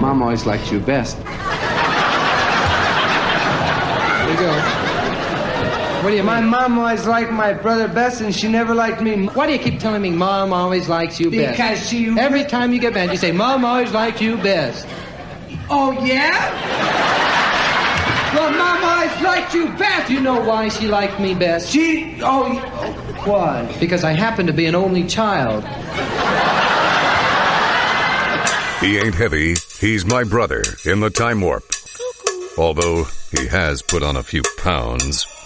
Mom always liked you best. There you go. What do you mean? My mom always liked my brother best, and she never liked me. Why do you keep telling me Mom always likes you best? Because she... Every time you get mad, you say, Mom always liked you best. Oh, yeah? Well, Mom always liked you best. You know why she liked me best? Why? Because I happen to be an only child. He ain't heavy, he's my brother in the Time Warp. Although he has put on a few pounds.